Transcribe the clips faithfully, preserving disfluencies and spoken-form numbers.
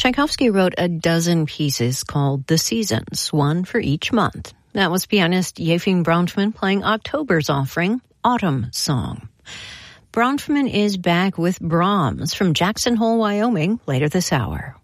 Tchaikovsky wrote a dozen pieces called The Seasons, one for each month. That was pianist Yefim Bronfman playing October's offering, Autumn Song. Bronfman is back with Brahms from Jackson Hole, Wyoming, later this hour.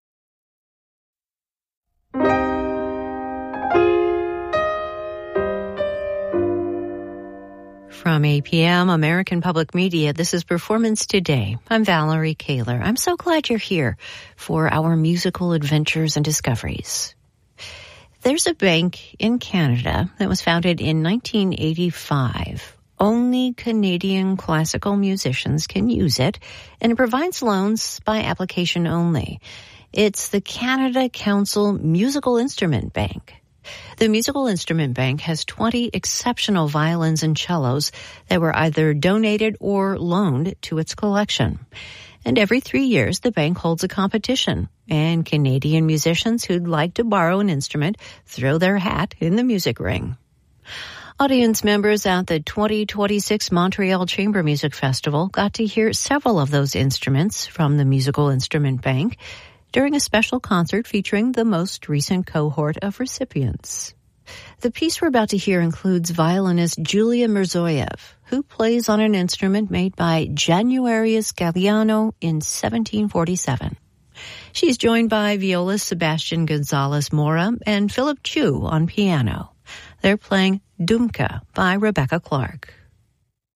From A P M, American Public Media, this is Performance Today. I'm Valerie Kaler. I'm so glad you're here for our musical adventures and discoveries. There's a bank in Canada that was founded in nineteen eighty-five. Only Canadian classical musicians can use it, and it provides loans by application only. It's the Canada Council Musical Instrument Bank. The Musical Instrument Bank has twenty exceptional violins and cellos that were either donated or loaned to its collection. And every three years, the bank holds a competition, and Canadian musicians who'd like to borrow an instrument throw their hat in the music ring. Audience members at the twenty twenty-six Montreal Chamber Music Festival got to hear several of those instruments from the Musical Instrument Bank during a special concert featuring the most recent cohort of recipients. The piece we're about to hear includes violinist Julia Mirzoyev, who plays on an instrument made by Januarius Galliano in seventeen forty-seven. She's joined by violist Sebastian Gonzalez Mora and Philip Chu on piano. They're playing Dumka by Rebecca Clark.